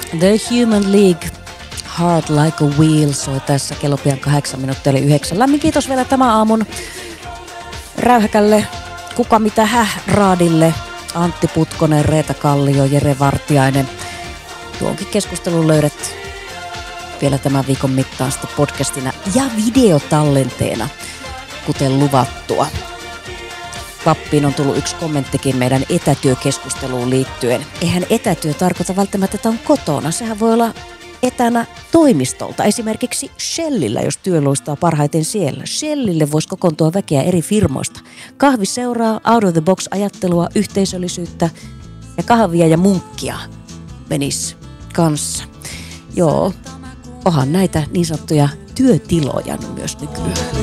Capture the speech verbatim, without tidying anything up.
The Human League, Heart Like a Wheel soi tässä kello pian kahdeksan minuuttia eli yhdeksän. Lämmin kiitos vielä tämän aamun räyhäkälle, kuka mitä häh raadille, Antti Putkonen, Reeta Kallio, Jere Vartiainen. Tuonkin keskustelun löydät vielä tämän viikon mittaan sitten podcastina ja videotallenteena, kuten luvattua. Pappiin on tullut yksi kommenttikin meidän etätyökeskusteluun liittyen. Eihän etätyö tarkoita välttämättä, että on kotona. Sehän voi olla etänä toimistolta. Esimerkiksi Shellillä, jos työ loistaa parhaiten siellä. Shellille voisi kokoontua väkeä eri firmoista. Kahvi seuraa, out of the box ajattelua, yhteisöllisyyttä ja kahvia ja munkkia menisi kanssa. Joo, onhan näitä niin sanottuja työtiloja myös nykyään.